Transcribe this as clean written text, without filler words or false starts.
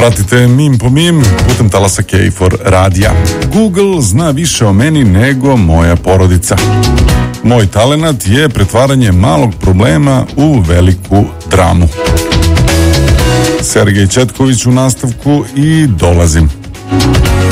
Pratite Mim po Mim putem talasa K4 radija. Google zna više o meni nego moja porodica. Moj talenat je pretvaranje malog problema u veliku dramu. Sergej Četković u nastavku i dolazim.